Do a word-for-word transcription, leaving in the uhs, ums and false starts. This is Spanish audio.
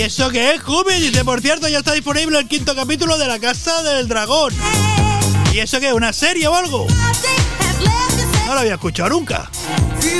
¿Y eso qué es, Jumi? Dice, por cierto, ya está disponible el quinto capítulo de La Casa del Dragón. ¿Y eso qué es, una serie o algo? No lo había escuchado nunca.